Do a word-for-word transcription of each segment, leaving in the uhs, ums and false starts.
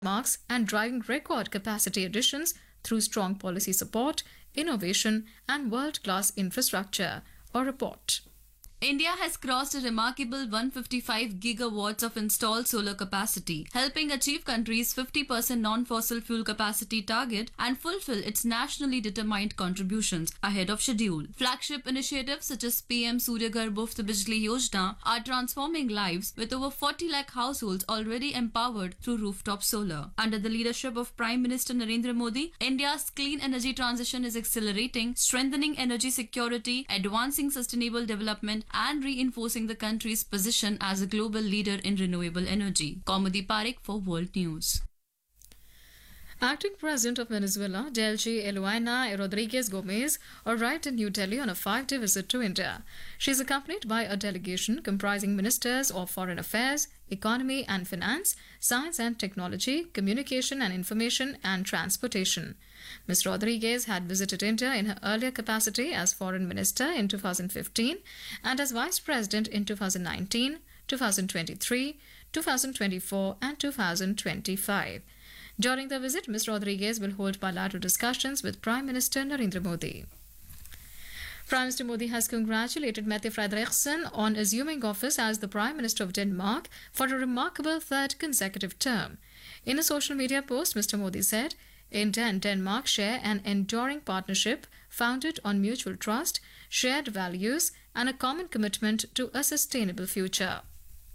marks and driving record capacity additions through strong policy support, innovation, and world-class infrastructure. A report. India has crossed a remarkable one hundred fifty-five gigawatts of installed solar capacity, helping achieve country's fifty percent non-fossil fuel capacity target and fulfill its nationally determined contributions ahead of schedule. Flagship initiatives such as P M Surya Ghar Muft Bijli Yojana are transforming lives, with over forty lakh households already empowered through rooftop solar. Under the leadership of Prime Minister Narendra Modi, India's clean energy transition is accelerating, strengthening energy security, advancing sustainable development, and reinforcing the country's position as a global leader in renewable energy. Kaumudi Parekh for World News. Acting President of Venezuela, Delcy Eloina Rodriguez Gomez, arrived in New Delhi on a five-day visit to India. She is accompanied by a delegation comprising ministers of foreign affairs, economy and finance, science and technology, communication and information, and transportation. Miz Rodriguez had visited India in her earlier capacity as foreign minister in two thousand fifteen and as vice president in two thousand nineteen, two thousand twenty-three, two thousand twenty-four, and two thousand twenty-five. During the visit, Miz Rodriguez will hold bilateral discussions with Prime Minister Narendra Modi. Prime Minister Modi has congratulated Mette Frederiksen on assuming office as the Prime Minister of Denmark for a remarkable third consecutive term. In a social media post, Mister Modi said, India and Denmark share an enduring partnership founded on mutual trust, shared values, and a common commitment to a sustainable future.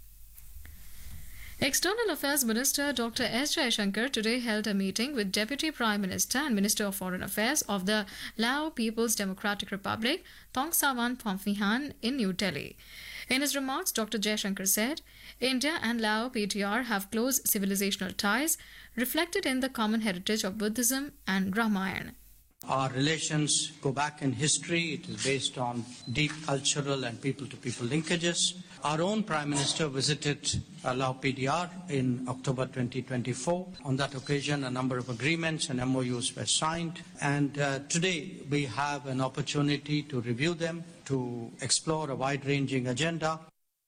External Affairs Minister Doctor S. Jaishankar today held a meeting with Deputy Prime Minister and Minister of Foreign Affairs of the Lao People's Democratic Republic, Thongsavan Phomvihan, in New Delhi. In his remarks, Doctor Jaishankar said, India and Lao P T R have close civilizational ties reflected in the common heritage of Buddhism and Ramayana. Our relations go back in history. It is based on deep cultural and people-to-people linkages. Our own Prime Minister visited uh, Lao P D R in October twenty twenty-four. On that occasion, a number of agreements and M O Us were signed. And uh, today, we have an opportunity to review them, to explore a wide-ranging agenda.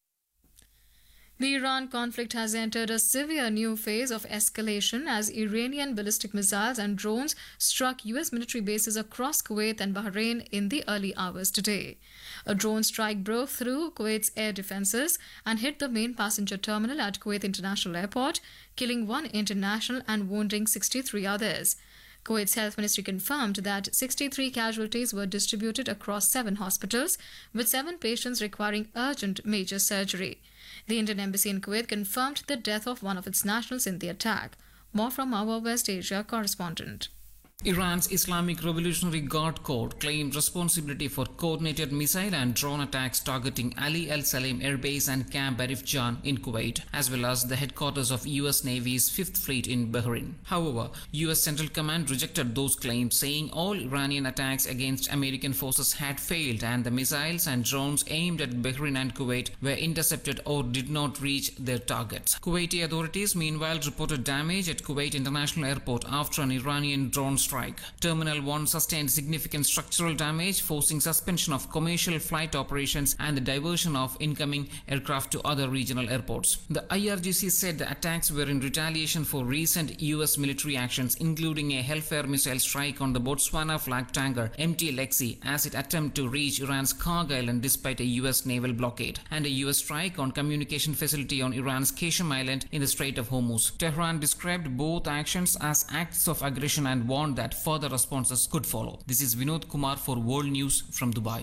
The Iran conflict has entered a severe new phase of escalation as Iranian ballistic missiles and drones struck U S military bases across Kuwait and Bahrain in the early hours today. A drone strike broke through Kuwait's air defenses and hit the main passenger terminal at Kuwait International Airport, killing one international and wounding sixty-three others. Kuwait's health ministry confirmed that sixty-three casualties were distributed across seven hospitals, with seven patients requiring urgent major surgery. The Indian Embassy in Kuwait confirmed the death of one of its nationals in the attack. More from our West Asia correspondent. Iran's Islamic Revolutionary Guard Corps claimed responsibility for coordinated missile and drone attacks targeting Ali Al Salem Air Base and Camp Arif Jan in Kuwait, as well as the headquarters of U S Navy's Fifth Fleet in Bahrain. However, U S Central Command rejected those claims, saying all Iranian attacks against American forces had failed and the missiles and drones aimed at Bahrain and Kuwait were intercepted or did not reach their targets. Kuwaiti authorities meanwhile reported damage at Kuwait International Airport after an Iranian drone strike. Terminal one sustained significant structural damage, forcing suspension of commercial flight operations and the diversion of incoming aircraft to other regional airports. The I R G C said the attacks were in retaliation for recent U S military actions, including a Hellfire missile strike on the Botswana flag tanker M T Lexi as it attempted to reach Iran's Karg Island despite a U S naval blockade, and a U S strike on communication facility on Iran's Kashem Island in the Strait of Hormuz. Tehran described both actions as acts of aggression and warned that further responses could follow. This is Vinod Kumar for World News from Dubai.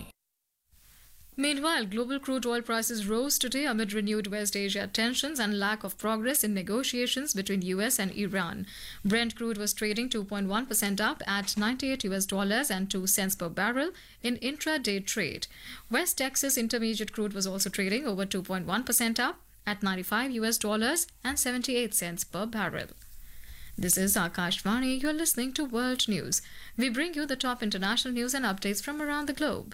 Meanwhile, global crude oil prices rose today amid renewed West Asia tensions and lack of progress in negotiations between U S and Iran. Brent crude was trading two point one percent up at ninety-eight U S dollars and two cents per barrel in intraday trade. West Texas Intermediate crude was also trading over two point one percent up at ninety-five U S dollars and seventy-eight cents per barrel. This is Akashvani. You're listening to World News. We bring you the top international news and updates from around the globe.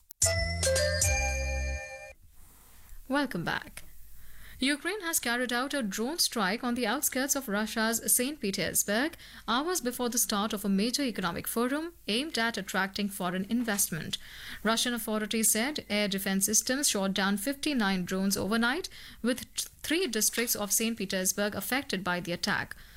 Welcome back. Ukraine has carried out a drone strike on the outskirts of Russia's Saint Petersburg hours before the start of a major economic forum aimed at attracting foreign investment. Russian authorities said air defense systems shot down fifty-nine drones overnight, with three districts of Saint Petersburg affected by the attack.